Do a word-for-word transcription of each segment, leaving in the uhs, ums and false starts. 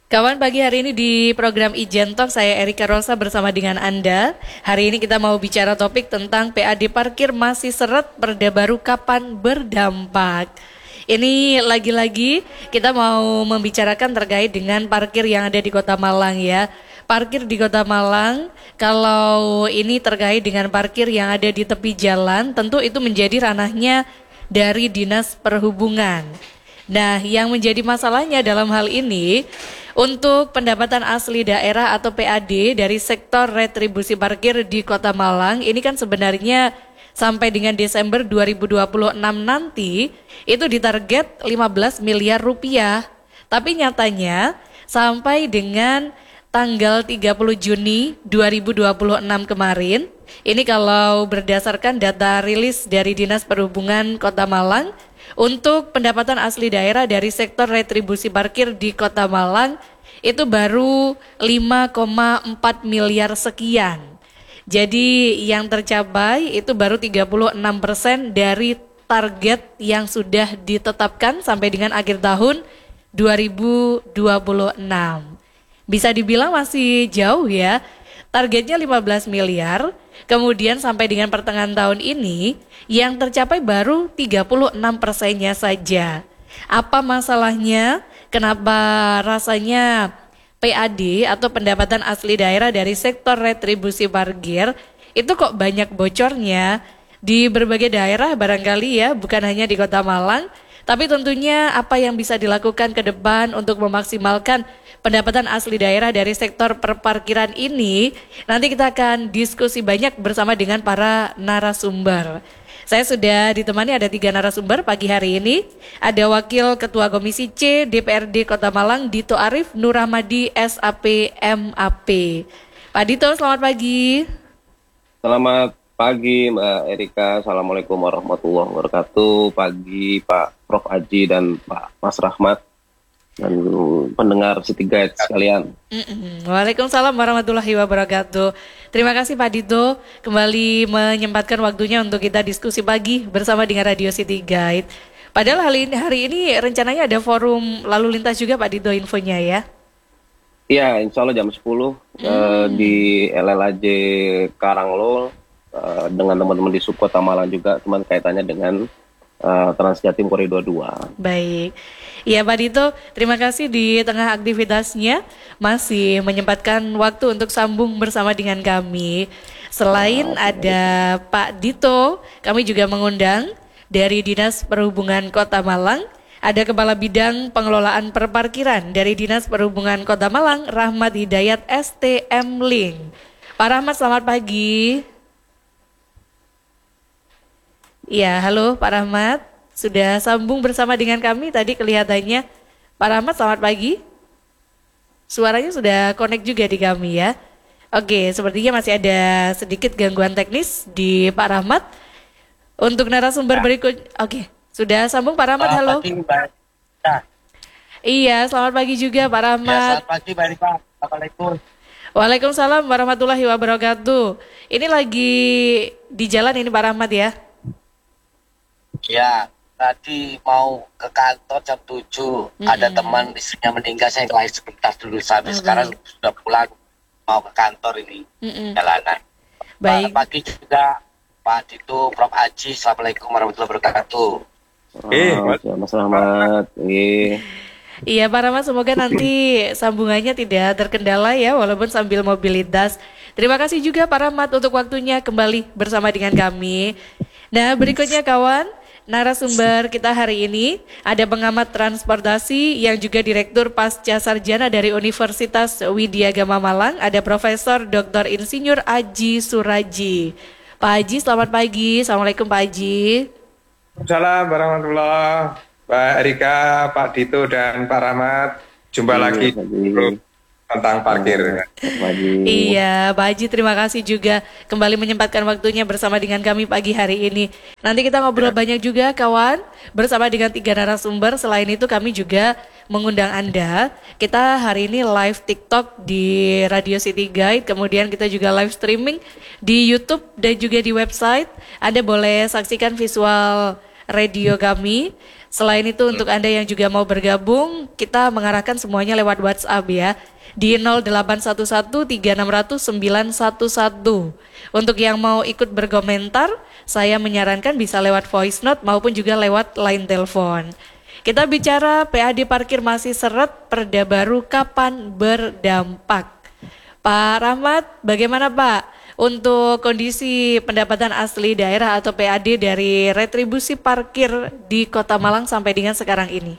Kawan, pagi hari ini di program Ijen Talk, saya Erika Rosa bersama dengan Anda. Hari ini kita mau bicara topik tentang P A D parkir masih seret, Perda baru kapan berdampak. Ini lagi-lagi kita mau membicarakan terkait dengan parkir yang ada di Kota Malang ya. Parkir di Kota Malang, kalau ini terkait dengan parkir yang ada di tepi jalan, tentu itu menjadi ranahnya dari Dinas Perhubungan. Nah, yang menjadi masalahnya dalam hal ini, untuk pendapatan asli daerah atau P A D dari sektor retribusi parkir di Kota Malang, ini kan sebenarnya sampai dengan Desember dua ribu dua puluh enam nanti, itu ditarget lima belas miliar rupiah. Tapi nyatanya sampai dengan tanggal tiga puluh Juni dua ribu dua puluh enam kemarin, ini kalau berdasarkan data rilis dari Dinas Perhubungan Kota Malang, untuk pendapatan asli daerah dari sektor retribusi parkir di Kota Malang itu baru lima koma empat miliar sekian. Jadi yang tercapai itu baru tiga puluh enam persen dari target yang sudah ditetapkan sampai dengan akhir tahun dua ribu dua puluh enam. Bisa dibilang masih jauh ya. Targetnya lima belas miliar, kemudian sampai dengan pertengahan tahun ini yang tercapai baru tiga puluh enam persennya saja. Apa masalahnya? Kenapa rasanya P A D atau pendapatan asli daerah dari sektor retribusi parkir itu kok banyak bocornya di berbagai daerah barangkali ya, bukan hanya di Kota Malang, tapi tentunya apa yang bisa dilakukan ke depan untuk memaksimalkan pendapatan asli daerah dari sektor perparkiran ini, nanti kita akan diskusi banyak bersama dengan para narasumber. Saya sudah ditemani ada tiga narasumber pagi hari ini. Ada Wakil Ketua Komisi C D P R D Kota Malang, Dito Arif Nurahmadi S A P M A P. Pak Dito, selamat pagi. Selamat pagi Mbak Erika, Assalamualaikum warahmatullahi wabarakatuh. Pagi Pak Prof Aji dan Pak Mas Rahmat dan pendengar City Guide sekalian. Mm-mm. Waalaikumsalam warahmatullahi wabarakatuh. Terima kasih Pak Dito kembali menyempatkan waktunya untuk kita diskusi pagi bersama dengan Radio City Guide. Padahal hari ini, hari ini rencananya ada forum lalu lintas juga Pak Dito infonya ya? Iya, insya Allah jam sepuluh mm. uh, di L L A J Karanglol uh, dengan teman-teman di Subkota Malang juga, cuman kaitannya dengan uh, Transjatim Koridor dua. Baik. Ya Pak Dito, terima kasih di tengah aktivitasnya masih menyempatkan waktu untuk sambung bersama dengan kami. Selain oh, ada Pak Dito, kami juga mengundang dari Dinas Perhubungan Kota Malang, ada Kepala Bidang Pengelolaan Perparkiran dari Dinas Perhubungan Kota Malang, Rahmat Hidayat S T M Link. Pak Rahmat, selamat pagi. Ya, halo Pak Rahmat. Sudah sambung bersama dengan kami tadi kelihatannya. Pak Rahmat, selamat pagi. Suaranya sudah connect juga di kami ya. Oke, sepertinya masih ada sedikit gangguan teknis di Pak Rahmat. Untuk narasumber ya. Berikut, oke, sudah sambung Pak Rahmat, halo. Pagi, Mbak. Ya. Iya, selamat pagi juga Pak Rahmat. Ya, selamat pagi Mbak Rifat. Assalamualaikum. Waalaikumsalam warahmatullahi wabarakatuh. Ini lagi di jalan ini Pak Rahmat ya? Ya. Tadi mau ke kantor jam tujuh, mm-hmm. ada teman istrinya meninggal, saya keluar sebentar dulu, sampai okay. sekarang sudah pulang, mau ke kantor ini, mm-hmm. jalanan. Baik. Selamat pagi juga Pak Dito, Prof Aji, Assalamualaikum warahmatullahi wabarakatuh. Eh, Mas Rahmat. Eh. Iya Pak Rahmat, semoga nanti sambungannya tidak terkendala ya, walaupun sambil mobilitas. Terima kasih juga Pak Rahmat untuk waktunya kembali bersama dengan kami. Nah berikutnya kawan, narasumber kita hari ini ada pengamat transportasi yang juga Direktur Pasca Sarjana dari Universitas Widya Gama Malang, ada Profesor Doktor Insinyur Aji Suraji. Pak Aji, selamat pagi. Assalamualaikum Pak Aji. Assalamualaikum warahmatullahi wabarakatuh. Pak Erika, Pak Dito dan Pak Rahmat. Jumpa ya, lagi tentang parkir. Iya, Pak Haji, terima kasih juga kembali menyempatkan waktunya bersama dengan kami pagi hari ini. Nanti kita ngobrol ya. banyak juga kawan bersama dengan tiga narasumber. Selain itu kami juga mengundang Anda. Kita hari ini live TikTok di Radio City Guide, kemudian kita juga live streaming di YouTube dan juga di website. Anda boleh saksikan visual radio kami Selain itu untuk Anda yang juga mau bergabung, kita mengarahkan semuanya lewat WhatsApp ya. Di nol delapan satu satu tiga enam nol nol sembilan satu satu. Untuk yang mau ikut berkomentar, saya menyarankan bisa lewat voice note maupun juga lewat line telepon. Kita bicara P A D parkir masih seret, perda baru kapan berdampak? Pak Rahmat, bagaimana Pak untuk kondisi pendapatan asli daerah atau P A D dari retribusi parkir di Kota Malang sampai dengan sekarang ini?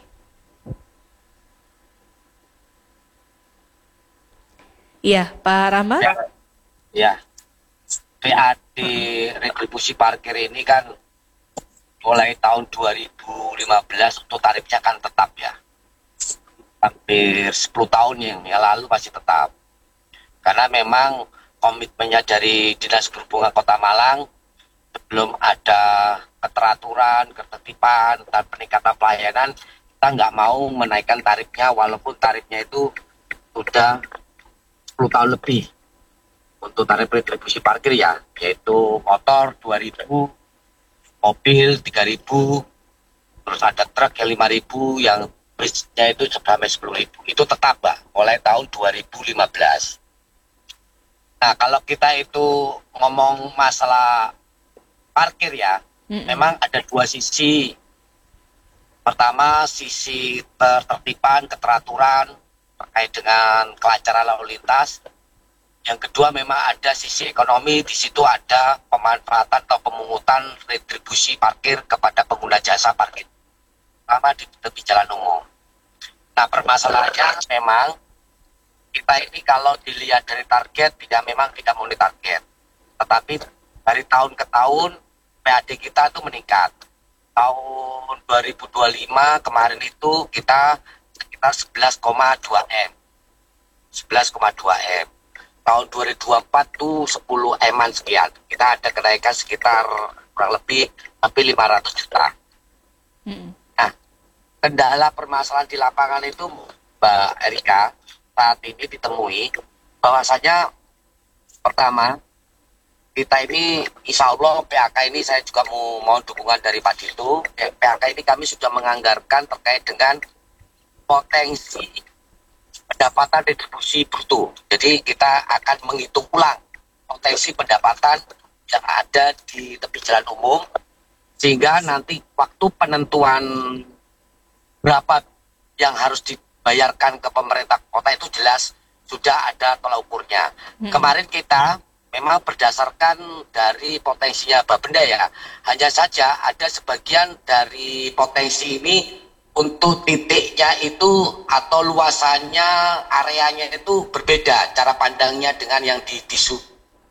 Iya, Pak Rahmat? Ya, ya. P A D retribusi parkir ini kan mulai tahun dua ribu lima belas untuk tarifnya kan tetap ya. Hampir sepuluh tahun yang, yang lalu masih tetap. Karena memang komitmennya dari Dinas Perhubungan Kota Malang sebelum ada keteraturan, ketertiban, dan peningkatan pelayanan, kita nggak mau menaikkan tarifnya walaupun tarifnya itu sudah sepuluh tahun lebih untuk tarif retribusi parkir ya, yaitu motor dua ribu, mobil tiga ribu, terus ada truk yang lima ribu, yang bisnya itu sampai sepuluh ribu. Itu tetap Mbak, mulai tahun dua ribu lima belas. Nah, kalau kita itu ngomong masalah parkir ya, mm-mm. memang ada dua sisi. Pertama, sisi ketertiban, keteraturan terkait dengan kelancaran lalu lintas. Yang kedua, memang ada sisi ekonomi, di situ ada pemanfaatan atau pemungutan retribusi parkir kepada pengguna jasa parkir, terutama di tepi jalan umum. Nah, permasalahannya memang kita ini kalau dilihat dari target tidak memang tidak memenuhi target, tetapi dari tahun ke tahun P A D kita itu meningkat. Tahun dua ribu dua puluh lima kemarin itu kita sekitar sebelas koma dua M, sebelas koma dua M. Tahun dua ribu dua puluh empat itu sepuluh M-an sekian. Kita ada kenaikan sekitar kurang lebih hampir lima ratus juta. Hmm. Nah, kendala permasalahan di lapangan itu Mbak Erika saat ini ditemui bahwasanya pertama kita ini insya Allah P H K ini saya juga mau mohon dukungan dari Pak Dito. P H K ini kami sudah menganggarkan terkait dengan potensi pendapatan retribusi bruto. Jadi kita akan menghitung ulang potensi pendapatan yang ada di tepi jalan umum sehingga nanti waktu penentuan berapa yang harus di bayarkan ke pemerintah kota itu jelas sudah ada tolak ukurnya. Hmm. Kemarin kita memang berdasarkan dari potensinya Bapenda ya, hanya saja ada sebagian dari potensi ini untuk titiknya itu atau luasannya, areanya itu berbeda cara pandangnya dengan yang di disu.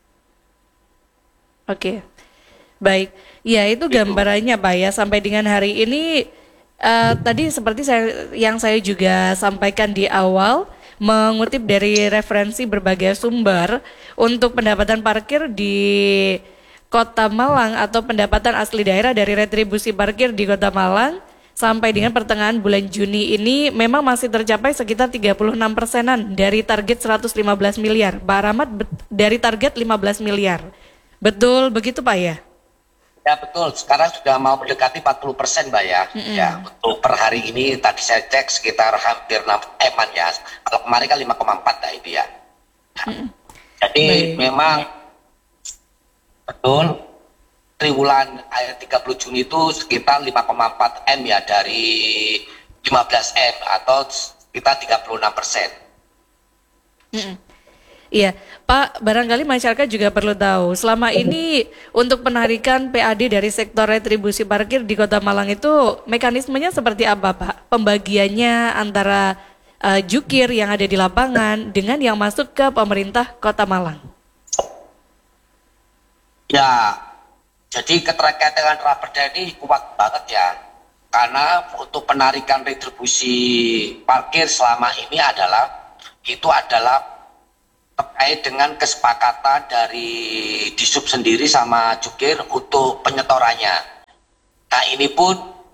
Oke, baik. Ya itu gambarannya Pak ya, sampai dengan hari ini Uh, tadi seperti saya, yang saya juga sampaikan di awal, mengutip dari referensi berbagai sumber, untuk pendapatan parkir di Kota Malang atau pendapatan asli daerah dari retribusi parkir di Kota Malang sampai dengan pertengahan bulan Juni ini memang masih tercapai sekitar tiga puluh enam persenan dari target seratus lima belas miliar. Pak Rahmat, dari target lima belas miliar. Betul begitu Pak ya? Ya betul, sekarang sudah mau mendekati empat puluh persen Mbak ya. Mm-hmm. Ya, untuk per hari ini tadi saya cek sekitar hampir enam M-an ya. Kalau kemarin kan lima koma empat lah itu ya. Mm-hmm. Jadi Baik. memang betul triwulan akhir tiga puluh Juni itu sekitar lima koma empat M ya dari lima belas M atau sekitar tiga puluh enam persen. Mm-hmm. Iya, Pak, barangkali masyarakat juga perlu tahu, selama ini untuk penarikan P A D dari sektor retribusi parkir di Kota Malang itu mekanismenya seperti apa, Pak? Pembagiannya antara uh, jukir yang ada di lapangan dengan yang masuk ke pemerintah Kota Malang? Ya, jadi keterkaitan dengan Raperda ini kuat banget ya, karena untuk penarikan retribusi parkir selama ini adalah, itu adalah terkait dengan kesepakatan dari Disub sendiri sama jukir untuk penyetorannya. Nah ini pun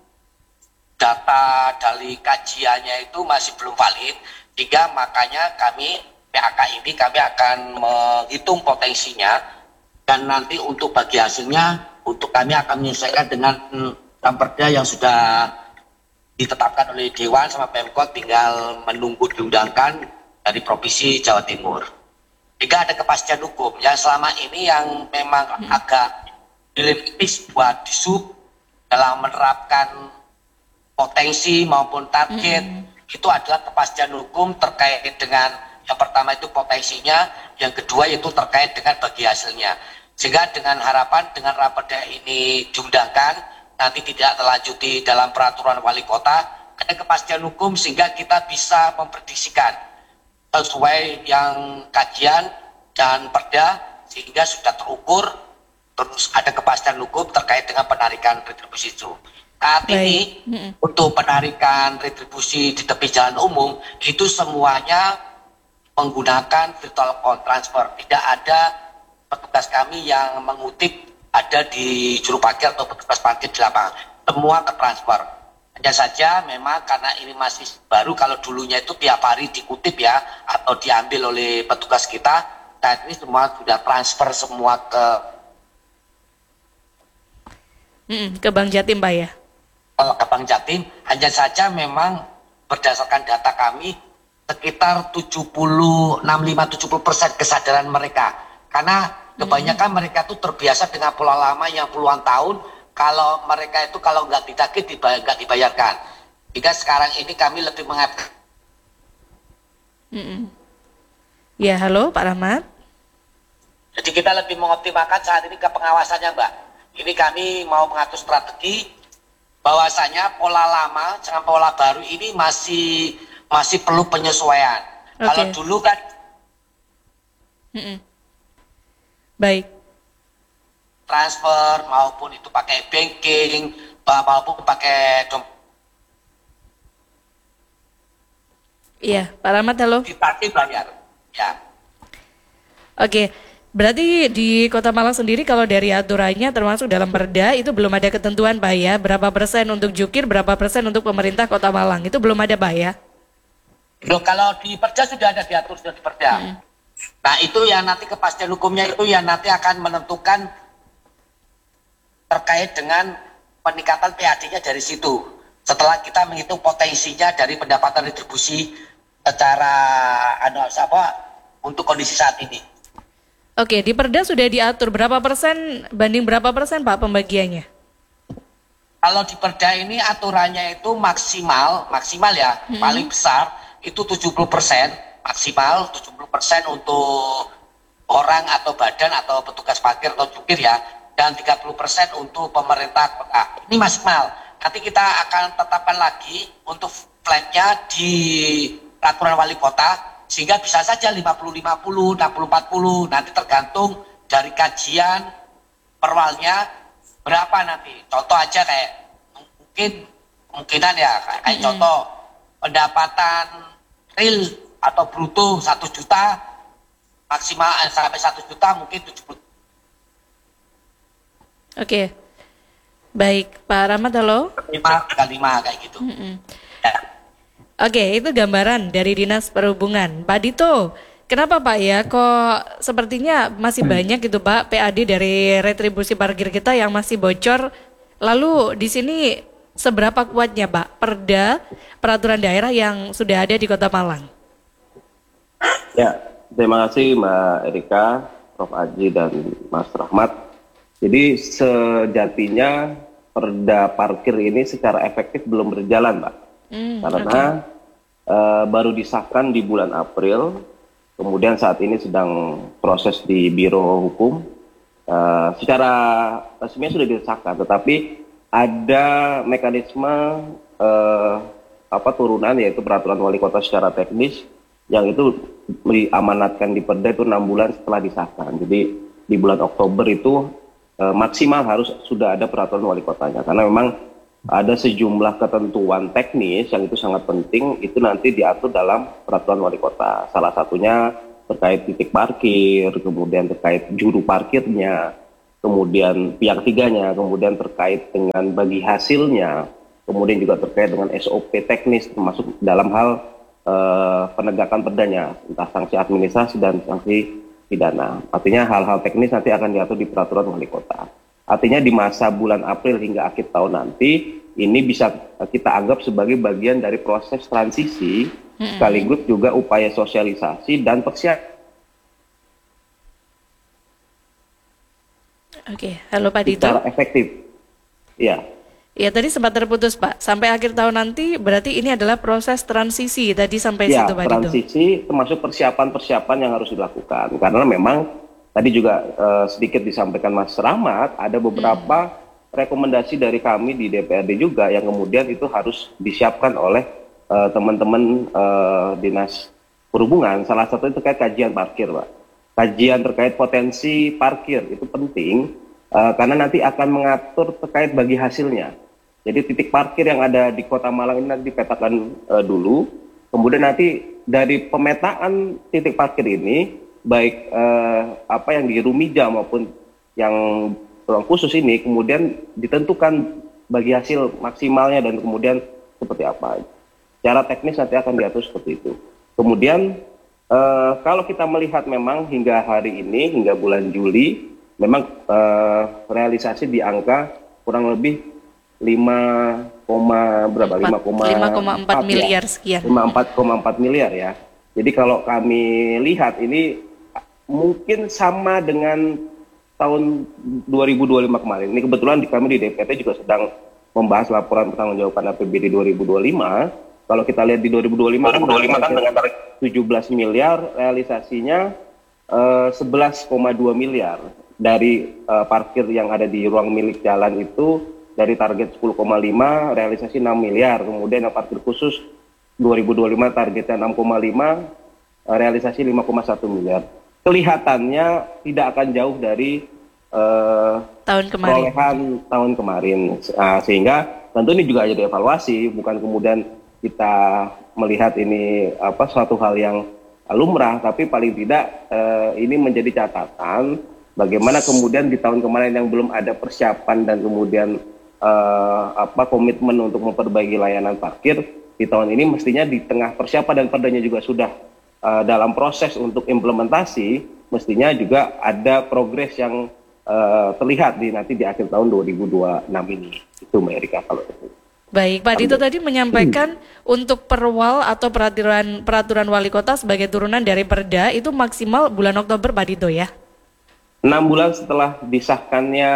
data dari kajiannya itu masih belum valid, sehingga makanya kami P H K ini kami akan menghitung potensinya dan nanti untuk bagi hasilnya untuk kami akan menyelesaikan dengan Raperda yang sudah ditetapkan oleh Dewan sama Pemkot, tinggal menunggu diundangkan dari Provinsi Jawa Timur. Jika ada kepastian hukum, yang selama ini yang memang hmm. agak dilematis buat Disub dalam menerapkan potensi maupun target, hmm. itu adalah kepastian hukum terkait dengan yang pertama itu potensinya, yang kedua itu terkait dengan bagi hasilnya. Sehingga dengan harapan dengan raperda ini diundangkan, nanti tidak terlanjuti dalam peraturan wali kota, ada kepastian hukum sehingga kita bisa memprediksikan sesuai yang kajian dan perda, sehingga sudah terukur, terus ada kepastian hukum terkait dengan penarikan retribusi itu. Saat ini mm-hmm. untuk penarikan retribusi di tepi jalan umum itu semuanya menggunakan virtual account transfer. Tidak ada petugas kami yang mengutip ada di juru parkir atau petugas parkir di lapangan. Semua ke transfer. Hanya saja memang karena ini masih baru, kalau dulunya itu tiap hari dikutip ya atau diambil oleh petugas kita, saat ini semua sudah transfer semua ke mm, ke Bank Jatim, Pak ya? Ke Bank Jatim. Hanya saja memang berdasarkan data kami sekitar tujuh puluh enam puluh lima sampai tujuh puluh persen kesadaran mereka. Karena kebanyakan mm. mereka tuh terbiasa dengan pola lama yang puluhan tahun. Kalau mereka itu kalau nggak ditagih dibayar, nggak dibayarkan. Jika sekarang ini kami lebih mengatakan. Mm-mm. Ya, halo Pak Rahmat. Jadi kita lebih mengoptimalkan saat ini ke pengawasannya, Mbak. Ini kami mau mengatur strategi bahwasanya pola lama dengan pola baru ini masih masih perlu penyesuaian. Okay. Kalau dulu kan. Mm-mm. Baik. Transfer maupun itu pakai banking maupun pakai dompet. Iya, Pak Rahmat, halo. Diparkir bayar. Ya. Oke, berarti di Kota Malang sendiri kalau dari aturannya termasuk dalam perda itu belum ada ketentuan, Pak ya, berapa persen untuk jukir, berapa persen untuk pemerintah Kota Malang, itu belum ada, Pak ya? Loh, kalau di perda sudah ada diatur, sudah di perda. Hmm. Nah itu yang nanti kepastian hukumnya itu yang nanti akan menentukan terkait dengan peningkatan P A D-nya dari situ. Setelah kita menghitung potensinya dari pendapatan retribusi secara anu apa untuk kondisi saat ini. Oke, di perda sudah diatur berapa persen banding berapa persen Pak pembagiannya? Kalau di perda ini aturannya itu maksimal, maksimal ya, hmm. paling besar itu tujuh puluh persen, maksimal tujuh puluh persen untuk orang atau badan atau petugas parkir atau jukir ya. Dan tiga puluh persen untuk pemerintah kota. Ini maksimal. Nanti kita akan tetapkan lagi untuk flatnya di peraturan wali kota, sehingga bisa saja lima puluh lima puluh, enam puluh empat puluh, nanti tergantung dari kajian perwalnya berapa nanti. Contoh aja kayak mungkin kemungkinan ya kayak mm-hmm. contoh pendapatan real atau bruto satu juta maksimal sampai satu juta mungkin tujuh puluh. Oke, baik Pak Rahmat, halo. lima kali lima kayak gitu. Mm-hmm. Ya. Oke, itu gambaran dari Dinas Perhubungan. Pak Dito, kenapa Pak ya kok sepertinya masih banyak gitu Pak P A D dari retribusi parkir kita yang masih bocor. Lalu di sini seberapa kuatnya Pak perda peraturan daerah yang sudah ada di Kota Malang? Ya, terima kasih Mbak Erika, Prof Aji dan Mas Rahmat. Jadi sejatinya perda parkir ini secara efektif belum berjalan, Pak. Mm, Karena okay. uh, baru disahkan di bulan April, kemudian saat ini sedang proses di Biro Hukum. Uh, secara resmi sudah disahkan, tetapi ada mekanisme uh, apa turunan yaitu peraturan wali kota secara teknis yang itu diamanatkan di perda itu enam bulan setelah disahkan. Jadi di bulan Oktober itu E, maksimal harus sudah ada peraturan wali kotanya, karena memang ada sejumlah ketentuan teknis yang itu sangat penting, itu nanti diatur dalam peraturan wali kota. Salah satunya terkait titik parkir, kemudian terkait juru parkirnya, kemudian pihak tiganya, kemudian terkait dengan bagi hasilnya, kemudian juga terkait dengan S O P teknis termasuk dalam hal e, penegakan perdanya, entah sanksi administrasi dan sanksi pidana. Artinya hal-hal teknis nanti akan diatur di peraturan wali kota. Artinya di masa bulan April hingga akhir tahun nanti ini bisa kita anggap sebagai bagian dari proses transisi, hmm. sekaligus juga upaya sosialisasi dan persiapan. Oke, halo Pak Dito. Secara efektif, ya. Ya tadi sempat terputus Pak. Sampai akhir tahun nanti berarti ini adalah proses transisi tadi sampai ya, situ Pak Dito. Transisi termasuk persiapan-persiapan yang harus dilakukan. Karena memang tadi juga uh, sedikit disampaikan Mas Rahmat, ada beberapa hmm. rekomendasi dari kami di D P R D juga yang kemudian itu harus disiapkan oleh uh, teman-teman uh, Dinas Perhubungan. Salah satunya terkait kajian parkir, Pak. Kajian terkait potensi parkir itu penting uh, karena nanti akan mengatur terkait bagi hasilnya. Jadi titik parkir yang ada di Kota Malang ini nanti dipetakan uh, dulu, kemudian nanti dari pemetaan titik parkir ini, baik uh, apa yang di Rumija maupun yang ruang khusus ini, kemudian ditentukan bagi hasil maksimalnya dan kemudian seperti apa. Secara teknis nanti akan diatur seperti itu. Kemudian uh, kalau kita melihat memang hingga hari ini, hingga bulan Juli, memang uh, realisasi di angka kurang lebih lima, berapa? lima koma empat miliar ya. sekian. lima puluh empat koma empat miliar ya. Jadi kalau kami lihat ini mungkin sama dengan tahun dua ribu dua puluh lima kemarin. Ini kebetulan di kami di D P R D juga sedang membahas laporan pertanggungjawaban A P B D dua ribu dua puluh lima. Kalau kita lihat di dua ribu dua puluh lima kan dengan target tujuh belas miliar, realisasinya uh, sebelas koma dua miliar. Dari uh, parkir yang ada di ruang milik jalan itu dari target sepuluh koma lima, realisasi enam miliar. Kemudian yang parkir khusus dua ribu dua puluh lima targetnya enam koma lima, realisasi lima koma satu miliar. Kelihatannya tidak akan jauh dari uh, tahun kemarin. perolehan tahun kemarin. Uh, sehingga tentu ini juga jadi evaluasi, bukan kemudian kita melihat ini apa suatu hal yang lumrah, tapi paling tidak uh, ini menjadi catatan bagaimana kemudian di tahun kemarin yang belum ada persiapan dan kemudian Uh, apa komitmen untuk memperbaiki layanan parkir, di tahun ini mestinya di tengah persiapan dan perdanya juga sudah uh, dalam proses untuk implementasi, mestinya juga ada progres yang uh, terlihat di nanti di akhir tahun dua ribu dua puluh enam ini. Itu Mbak Erika kalau itu. Baik, Pak Dito tadi menyampaikan hmm. untuk perwal atau peraturan peraturan wali kota sebagai turunan dari Perda itu maksimal bulan Oktober Pak Dito ya? enam bulan setelah disahkannya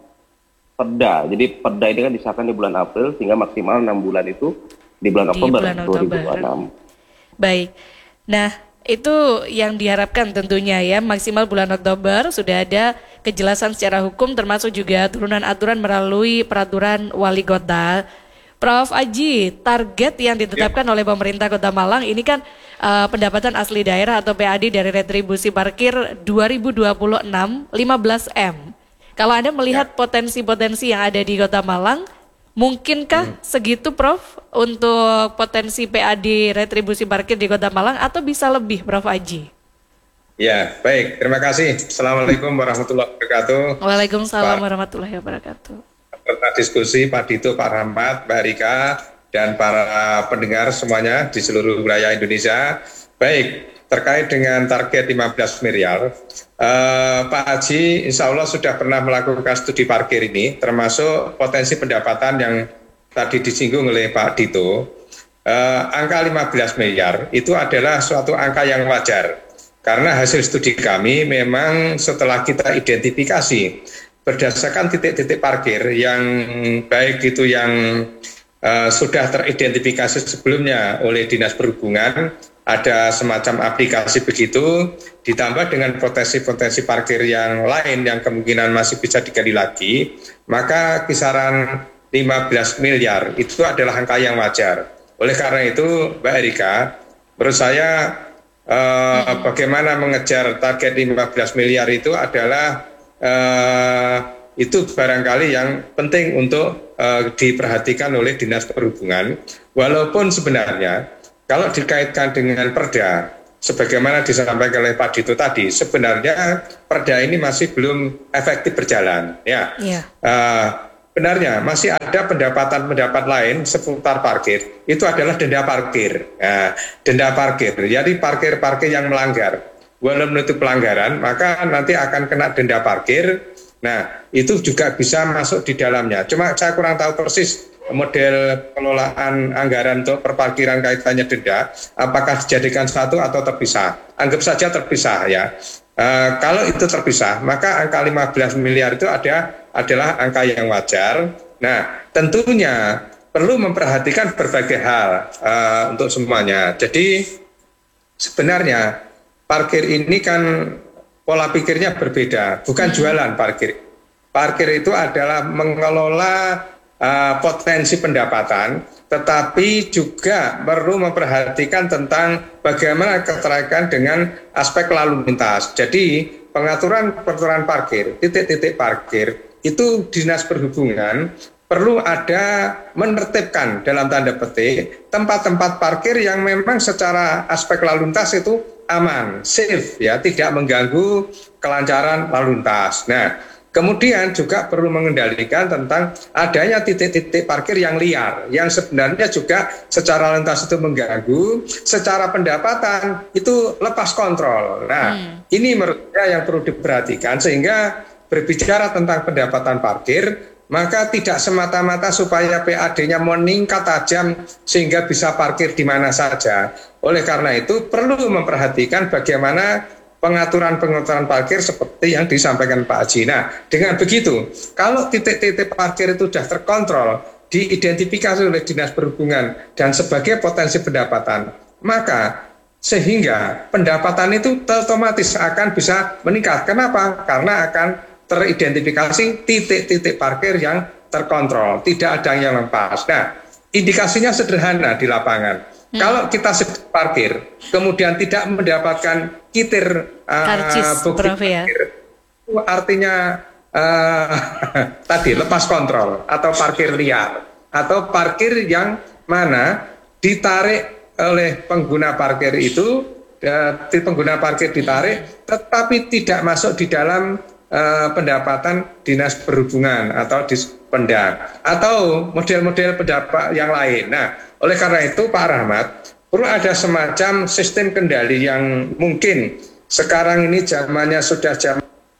Perda. Jadi Perda ini kan disahkan di bulan April, sehingga maksimal enam bulan itu di bulan Oktober, bulan Oktober. dua ribu dua puluh enam. Baik. Nah, itu yang diharapkan tentunya ya, maksimal bulan Oktober sudah ada kejelasan secara hukum termasuk juga turunan aturan melalui peraturan wali kota. Prof Aji, target yang ditetapkan ya. oleh pemerintah Kota Malang ini kan uh, pendapatan asli daerah atau P A D dari retribusi parkir dua ribu dua puluh enam lima belas M. Kalau Anda melihat ya. potensi-potensi yang ada di Kota Malang, mungkinkah hmm. segitu Prof untuk potensi P A D retribusi parkir di Kota Malang atau bisa lebih Prof Aji? Ya, baik. Terima kasih. Assalamualaikum warahmatullahi wabarakatuh. Waalaikumsalam Pak, warahmatullahi wabarakatuh. Peserta diskusi Pak Dito, Pak Rahmat, Mbak Rika, dan para pendengar semuanya di seluruh wilayah Indonesia. Baik. Terkait dengan target lima belas miliar, eh, Pak Haji insya Allah sudah pernah melakukan studi parkir ini, termasuk potensi pendapatan yang tadi disinggung oleh Pak Dito. Eh, angka lima belas miliar itu adalah suatu angka yang wajar, karena hasil studi kami memang setelah kita identifikasi berdasarkan titik-titik parkir yang baik itu yang eh, sudah teridentifikasi sebelumnya oleh Dinas Perhubungan, ada semacam aplikasi begitu, ditambah dengan potensi-potensi parkir yang lain yang kemungkinan masih bisa digali lagi, maka kisaran lima belas miliar itu adalah angka yang wajar. Oleh karena itu, Mbak Erika, menurut saya eh, bagaimana mengejar target lima belas miliar itu adalah eh, itu barangkali yang penting untuk eh, diperhatikan oleh Dinas Perhubungan, walaupun sebenarnya kalau dikaitkan dengan Perda, sebagaimana disampaikan oleh Pak Dito tadi, sebenarnya Perda ini masih belum efektif berjalan. Ya, yeah. uh, benarnya masih ada pendapatan-pendapat lain seputar parkir. Itu adalah denda parkir. Nah, denda parkir. Jadi parkir-parkir yang melanggar, walaupun itu pelanggaran, maka nanti akan kena denda parkir. Nah, itu juga bisa masuk di dalamnya. Cuma saya kurang tahu persis model pengelolaan anggaran untuk perparkiran kaitannya denda, apakah dijadikan satu atau terpisah? Anggap saja terpisah ya. Uh, kalau itu terpisah, maka angka lima belas miliar itu ada adalah angka yang wajar. Nah, tentunya perlu memperhatikan berbagai hal uh, untuk semuanya. Jadi sebenarnya parkir ini kan pola pikirnya berbeda, bukan jualan parkir. Parkir itu adalah mengelola uh, potensi pendapatan, tetapi juga perlu memperhatikan tentang bagaimana keterkaitan dengan aspek lalu lintas. Jadi pengaturan-pengaturan parkir, titik-titik parkir, itu Dinas Perhubungan perlu ada menertibkan dalam tanda petik tempat-tempat parkir yang memang secara aspek lalu lintas itu aman, safe ya, tidak mengganggu kelancaran lalu lintas. Nah, kemudian juga perlu mengendalikan tentang adanya titik-titik parkir yang liar, yang sebenarnya juga secara lintas itu mengganggu, secara pendapatan itu lepas kontrol. Nah, hmm. ini menurut saya yang perlu diperhatikan, sehingga berbicara tentang pendapatan parkir, maka tidak semata-mata supaya P A D-nya meningkat tajam sehingga bisa parkir di mana saja. Oleh karena itu perlu memperhatikan bagaimana pengaturan-pengaturan parkir seperti yang disampaikan Pak Haji. Nah, dengan begitu, kalau titik-titik parkir itu sudah terkontrol, diidentifikasi oleh Dinas Perhubungan dan sebagai potensi pendapatan, maka sehingga pendapatan itu otomatis akan bisa meningkat. Kenapa? Karena akan teridentifikasi titik-titik parkir yang terkontrol, tidak ada yang lepas. Nah, indikasinya sederhana di lapangan. Hmm. Kalau kita sedang parkir, kemudian tidak mendapatkan kitir uh, bukti ya. parkir, itu artinya uh, tadi lepas kontrol atau parkir liar, atau parkir yang mana ditarik oleh pengguna parkir itu, uh, pengguna parkir ditarik, tetapi tidak masuk di dalam Uh, pendapatan Dinas Perhubungan atau Dispenda atau model-model pendapat yang lain. Nah, oleh karena itu Pak Rahmat, perlu ada semacam sistem kendali yang mungkin sekarang ini zamannya sudah zaman.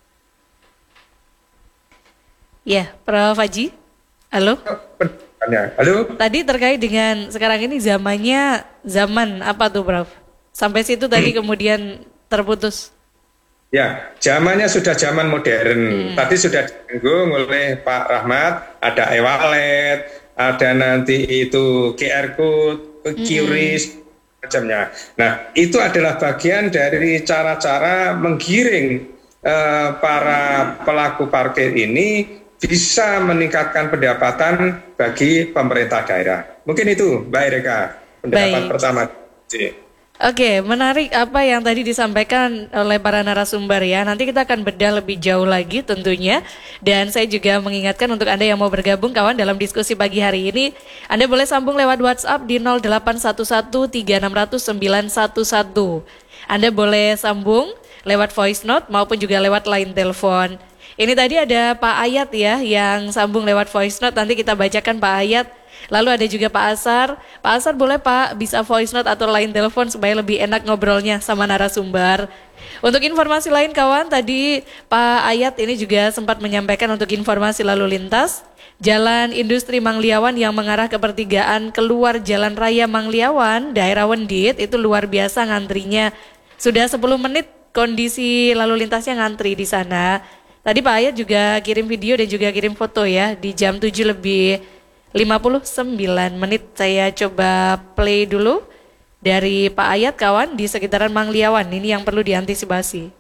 Ya, Prof Haji. Halo. Halo. Tadi terkait dengan sekarang ini zamannya zaman apa tuh, Prof? Sampai situ tadi kemudian terputus. Ya, zamannya sudah zaman modern. Hmm. Tadi sudah disinggung oleh Pak Rahmat, ada e-wallet, ada nanti itu Q R code, Q R I S, hmm. macamnya. Nah, itu adalah bagian dari cara-cara menggiring uh, para pelaku parkir ini bisa meningkatkan pendapatan bagi pemerintah daerah. Mungkin itu, Mbak Erika, pendapat Baik. pertama. Oke, menarik apa yang tadi disampaikan oleh para narasumber ya. Nanti kita akan bedah lebih jauh lagi tentunya. Dan saya juga mengingatkan untuk Anda yang mau bergabung kawan dalam diskusi pagi hari ini, Anda boleh sambung lewat WhatsApp di nol delapan satu satu tiga enam nol nol sembilan satu satu. Anda boleh sambung lewat voice note maupun juga lewat line telepon. Ini tadi ada Pak Ayat ya yang sambung lewat voice note, nanti kita bacakan Pak Ayat. Lalu ada juga Pak Asar. Pak Asar boleh Pak bisa voice note atau line telepon supaya lebih enak ngobrolnya sama narasumber. Untuk informasi lain kawan, tadi Pak Ayat ini juga sempat menyampaikan untuk informasi lalu lintas. Jalan Industri Mangliawan yang mengarah ke pertigaan keluar Jalan Raya Mangliawan, daerah Wendit, itu luar biasa ngantrinya. Sudah sepuluh menit kondisi lalu lintasnya ngantri di sana. Tadi Pak Ayat juga kirim video dan juga kirim foto ya di jam tujuh lebih lima puluh sembilan menit. Saya coba play dulu dari Pak Ayat kawan di sekitaran Mangliawan. Ini yang perlu diantisipasi.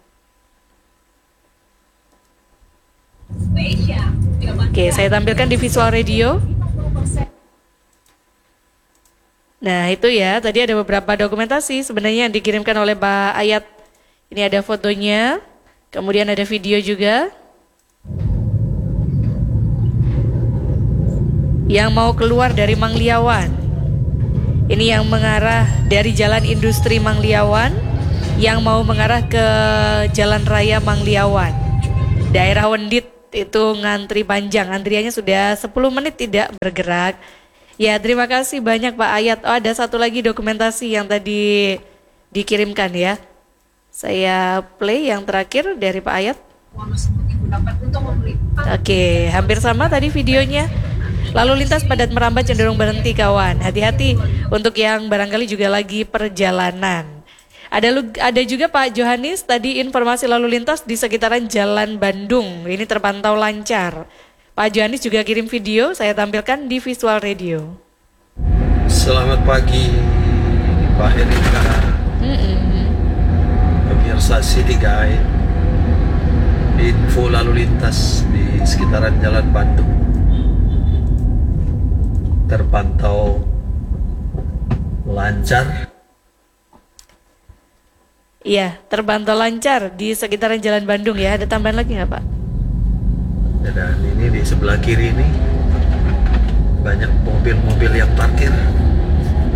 Oke, saya tampilkan di visual radio. Nah itu ya, tadi ada beberapa dokumentasi sebenarnya yang dikirimkan oleh Pak Ayat. Ini ada fotonya, kemudian ada video juga. Yang mau keluar dari Mangliawan. Ini yang mengarah dari Jalan Industri Mangliawan, yang mau mengarah ke Jalan Raya Mangliawan. Daerah Wendit itu ngantri panjang, antriannya sudah sepuluh menit tidak bergerak. Ya, terima kasih banyak Pak Ayat. Oh, ada satu lagi dokumentasi yang tadi dikirimkan ya. Saya play yang terakhir dari Pak Ayat. Oke, hampir sama tadi videonya. Lalu lintas padat merambat cenderung berhenti kawan. Hati-hati untuk yang barangkali juga lagi perjalanan. Ada ada juga Pak Johanis tadi informasi lalu lintas di sekitaran Jalan Bandung. Ini terpantau lancar. Pak Johanis juga kirim video, saya tampilkan di Visual Radio. Selamat pagi Pak Erika. Mm-mm. Pemirsa City Guide. Info lalu lintas di sekitaran Jalan Bandung terpantau lancar. Iya, terpantau lancar di sekitaran Jalan Bandung ya. Ada tambahan lagi nggak Pak? Dan ini di sebelah kiri ini banyak mobil-mobil yang parkir.